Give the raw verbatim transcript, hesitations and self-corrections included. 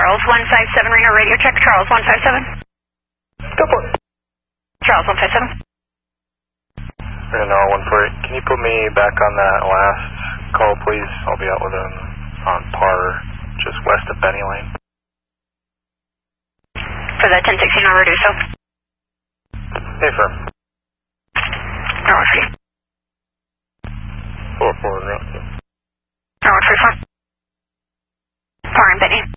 Charles one five seven, Reno radio check, Charles one five seven. Go for it. Charles one five seven. Reno one four eight, can you put me back on that last call, please? I'll be out with him on par, just west of Benny Lane. For the ten sixteen on Reduso. Hey, firm. Norwood three. four four, no. Norwood three four. Par and Benny.